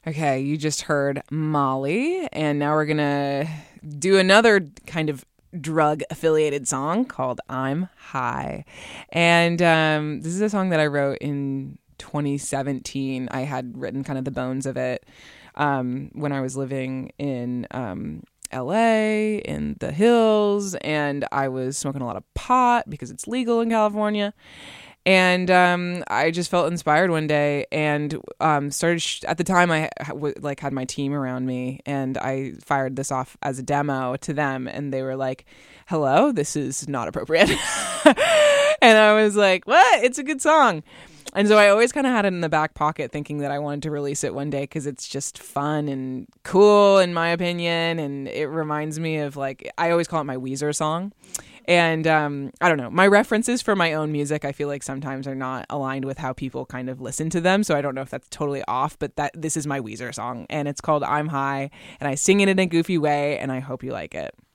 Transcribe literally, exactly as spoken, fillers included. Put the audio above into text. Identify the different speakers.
Speaker 1: Okay, you just heard Molly, and now we're gonna do another kind of drug-affiliated song called I'm High. And um, this is a song that I wrote in twenty seventeen. I had written kind of the bones of it um, when I was living in um, L A, in the hills, and I was smoking a lot of pot because it's legal in California. And um, I just felt inspired one day and um, started, sh- at the time I w- like had my team around me, and I fired this off as a demo to them, and they were like, hello, this is not appropriate. And I was like, what? It's a good song. And so I always kind of had it in the back pocket thinking that I wanted to release it one day because it's just fun and cool in my opinion. And it reminds me of, like, I always call it my Weezer song. And um, I don't know, my references for my own music, I feel like sometimes are not aligned with how people kind of listen to them. So I don't know if that's totally off, but that this is my Weezer song, and it's called I'm High, and I sing it in a goofy way, and I hope you like it.